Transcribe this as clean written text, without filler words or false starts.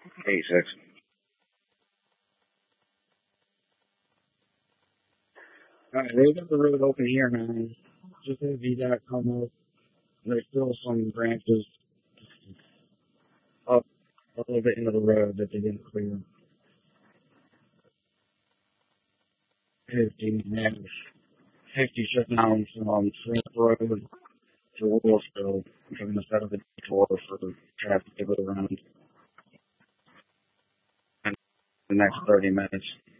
86. Alright, they got the road open here now. Just have VDOT come up. There's still some branches up a little bit into the road that they didn't clear. 50, and 50 shut down from Smith Road to Louisville. I'm going to set up a detour for traffic to go around in the next 30 minutes.